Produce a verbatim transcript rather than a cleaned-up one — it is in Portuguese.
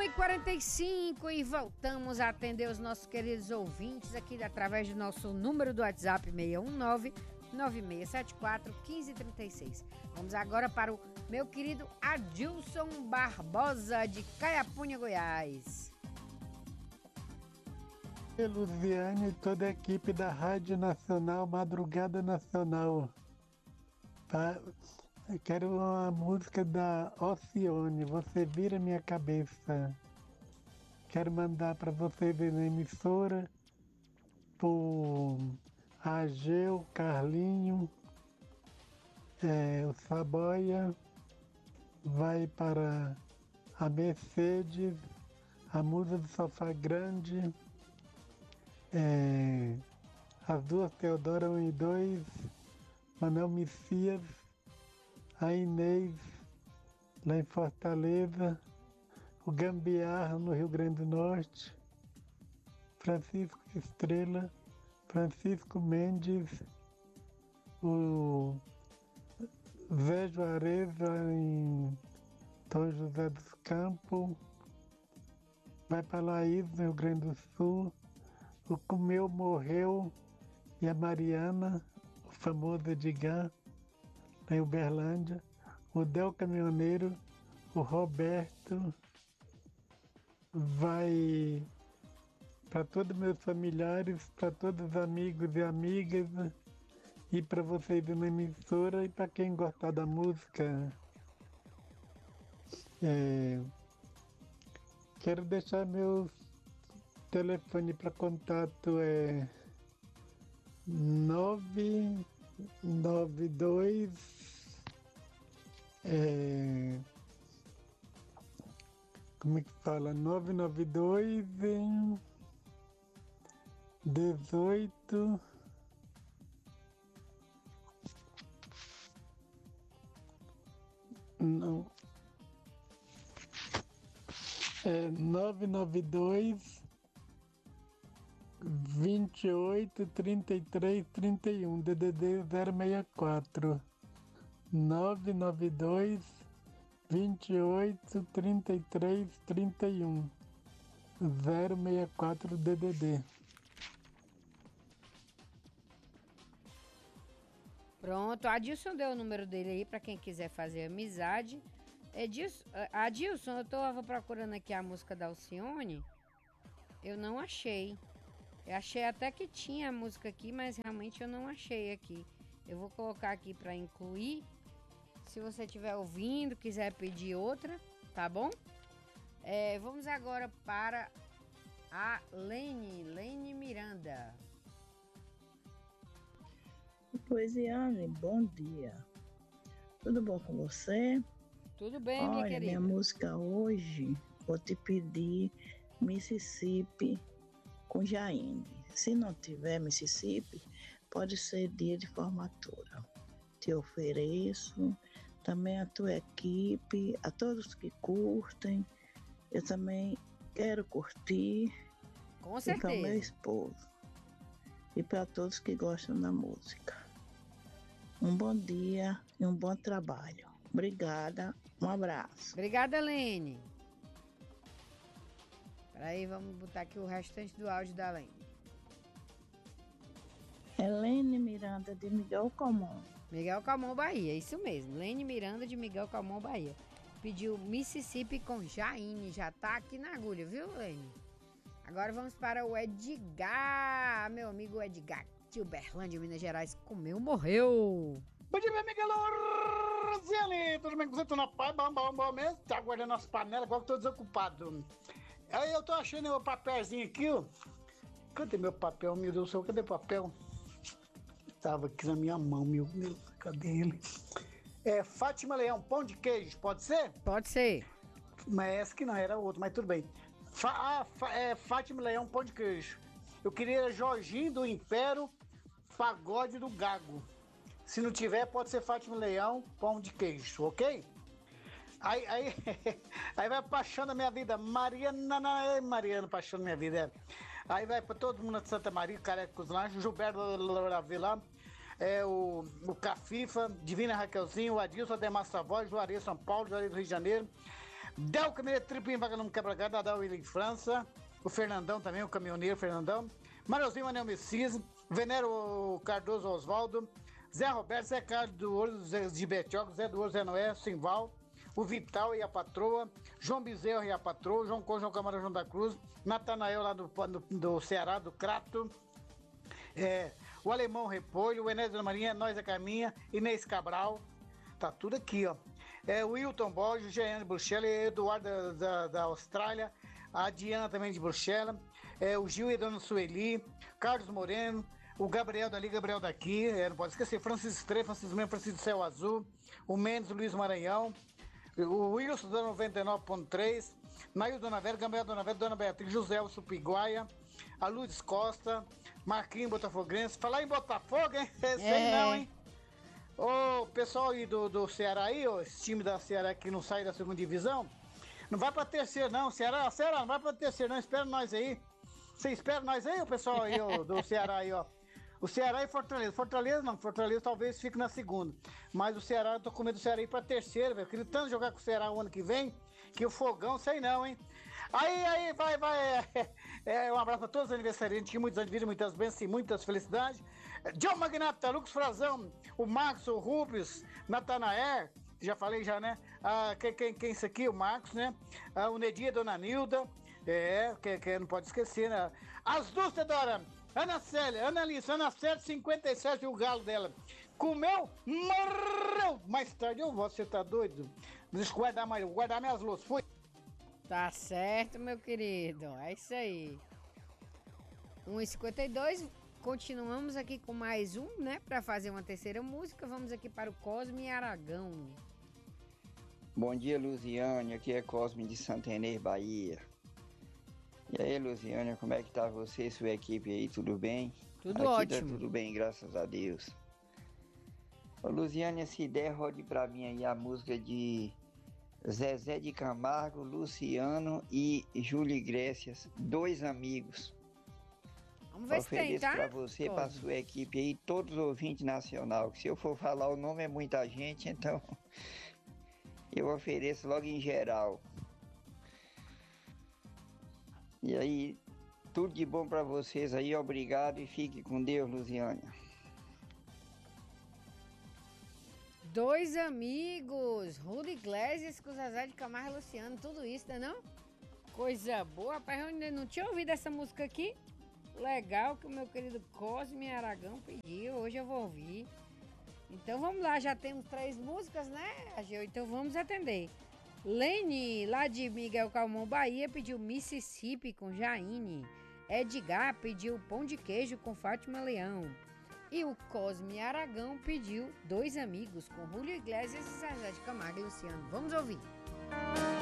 e quarenta e cinco e voltamos a atender os nossos queridos ouvintes aqui através do nosso número do WhatsApp seis um nove, nove seis sete quatro, um cinco três seis. Vamos agora para o meu querido Adilson Barbosa de Caiapunha, Goiás. Luziane e toda a equipe da Rádio Nacional, Madrugada Nacional. Tá? Eu quero uma música da Alcione, Você Vira Minha Cabeça. Quero mandar para vocês na emissora, por Ageu, Carlinho, é, o Saboia, vai para a Mercedes, a Musa do Sofá Grande, é, as duas Teodora um e dois, Manuel Messias, a Inês, lá em Fortaleza, o Gambiarra, no Rio Grande do Norte, Francisco Estrela, Francisco Mendes, o Zé Juarez, lá em São José dos Campos, vai para Laís, no Rio Grande do Sul, o Comeu Morreu e a Mariana, o famoso Edgar, em Uberlândia, o Del Caminhoneiro, o Roberto, vai para todos meus familiares, para todos os amigos e amigas, e para vocês na emissora, e para quem gostar da música. É, quero deixar meu telefone para contato, é nove nove dois, é, como é que fala? nove nove dois dezoito não é nove nove dois vinte e oito, trinta e três, trinta e um, D D D zero seis quatro, nove nove dois, vinte e oito, trinta e três, trinta e um, zero seis quatro D D D. Pronto, Adilson deu o número dele aí para quem quiser fazer amizade. Edilson, Adilson, eu tô procurando aqui a música da Alcione, eu não achei. Eu achei até que tinha a música aqui, mas realmente eu não achei aqui. Eu vou colocar aqui para incluir. Se você estiver ouvindo, quiser pedir outra, tá bom? É, vamos agora para a Lene, Lene Miranda. Poesiane, bom dia. Tudo bom com você? Tudo bem, Olha, minha querida. Minha música hoje, vou te pedir Mississippi com Jaine. Se não tiver Mississippi, pode ser dia de formatura. Te ofereço também a tua equipe, a todos que curtem. Eu também quero curtir. Com certeza. E para o meu esposo. E para todos que gostam da música. Um bom dia e um bom trabalho. Obrigada, um abraço. Obrigada, Lene. Peraí, vamos botar aqui o restante do áudio da Lene. Helene Miranda, de Miguel Comum. Miguel Calmon, Bahia, isso mesmo. Lene Miranda, de Miguel Calmon, Bahia. Pediu Mississippi com Jaine, já tá aqui na agulha, viu, Lene? Agora vamos para o Edgar, meu amigo Edgar, de Uberlândia, Minas Gerais. Comeu, morreu. Bom dia, meu amigo Luziane. Tudo bem com você? Tô na paz, bom, bom, bom mesmo. Tá guardando as panelas, agora que tô desocupado. Aí eu tô achando meu papelzinho aqui, ó. Cadê meu papel, meu Deus do céu? Cadê o papel? Tava aqui na minha mão, meu Deus. Cadê ele? É Fátima Leão, pão de queijo, pode ser? Pode ser. Mas essa que não, era outro, mas tudo bem. Fa- ah, fa- é, Fátima Leão, pão de queijo. Eu queria Jorginho do Império, pagode do Gago. Se não tiver, pode ser Fátima Leão, pão de queijo, ok? Aí, aí, aí vai paixão da minha vida, Mariana, Mariana, paixão da minha vida, é. Aí vai pra todo mundo de Santa Maria, Careca com os Lanches, Gilberto Lavila, é, o, o Cafifa, Divina Raquelzinho, o Adilson, Ademar Savoy, Juarez São Paulo, Juarez do Rio de Janeiro, Del Caminhoneiro Tripinho, vaga não quebra galho, Dadá William França, o Fernandão também, o caminhoneiro Fernandão, Manelzinho Manel Messias, Venero Cardoso Osvaldo, Zé Roberto, Zé Carlos do Ouro, Zé de Betioca, Zé do Ouro, Zé Noé, Simval, o Vital e a patroa, João Bezerra e a patroa, João Con, João Camarão, João da Cruz, Natanael lá do, do, do Ceará, do Crato, é, o Alemão Repolho, o Enéas da Marinha, Nós a Caminha, Inês Cabral, tá tudo aqui, ó. É, o Wilton Borges, o Jean de Bruxelas, Eduardo da, da, da Austrália, a Diana também de Bruxelas, é, o Gil e a Dona Sueli, Carlos Moreno, o Gabriel dali, Gabriel daqui, é, não pode esquecer, Francisco Estrela, Francisco Mendes, Francisco do Céu Azul, o Mendes, o Luiz Maranhão, o Wilson da noventa e nove ponto três, Nail Dona Vera, Gabriel Dona Vera, Dona Beatriz, José Elcio Piguaia, a Lourdes Costa, Marquinhos Botafoguense. Falar em Botafogo, hein? Sei É. não, hein? Ô, pessoal aí do, do Ceará aí, ó, esse time da Ceará que não sai da segunda divisão, não vai pra terceira não, Ceará, Ceará, não vai pra terceira não, espera nós aí. Você espera nós aí, o pessoal aí, ó, do Ceará aí, ó. O Ceará e Fortaleza. Fortaleza não, Fortaleza talvez fique na segunda. Mas o Ceará, eu tô com medo do Ceará ir pra terceira, velho. Queria tanto jogar com o Ceará o ano que vem, que o Fogão, sei não, hein? Aí, aí, vai, vai. É, é, um abraço pra todos os aniversariantes, que muitos anos de vida, muitas bênçãos e muitas felicidades. John Magnata, Lucas Frazão, o Marcos, o Rubens, Natanaer, já falei já, né? Ah, quem, quem, quem isso aqui? O Marcos, né? Ah, o Nedia, Dona Nilda. É, que, que não pode esquecer, né? As duas, Teodora. Ana Célia, Ana Alice, Ana Célia, cinquenta e sete, o galo dela. Comeu, morreu. Mais tarde eu volto, você tá doido? Deixa eu guardar, mais, guardar minhas louças. Fui. Tá certo, meu querido. É isso aí. um e cinquenta e dois. Continuamos aqui com mais um, né? Pra fazer uma terceira música. Vamos aqui para o Cosme Aragão. Bom dia, Luziane. Aqui é Cosme de Santander, Bahia. E aí, Luziane, como é que tá você e sua equipe aí? Tudo bem? Tudo Aqui ótimo. Tá tudo bem, graças a Deus. Ô, Luziane, se der, rode pra mim aí a música de Zezé de Camargo, Luciano e Júlio Iglesias, Dois Amigos. Vamos ver se tem, Ofereço tá? pra você, pra Cosme. sua equipe aí, todos os ouvintes nacional. Que se eu for falar o nome é muita gente, então eu ofereço logo em geral. E aí, tudo de bom pra vocês aí, obrigado e fique com Deus, Luziane. Dois amigos, Júlio Iglesias com Zezé de Camargo e Luciano, tudo isso, né não? Coisa boa, rapaz, eu ainda não tinha ouvido essa música aqui. Legal que o meu querido Cosme Aragão pediu, hoje eu vou ouvir. Então vamos lá, já temos três músicas, né, Ageu? Então vamos atender. Lene, lá de Miguel Calmon, Bahia, pediu Mississippi com Jaine. Edgar pediu Pão de Queijo com Fátima Leão. E o Cosme Aragão pediu Dois Amigos com Júlio Iglesias e Zezé de Camargo e Luciano. Vamos ouvir.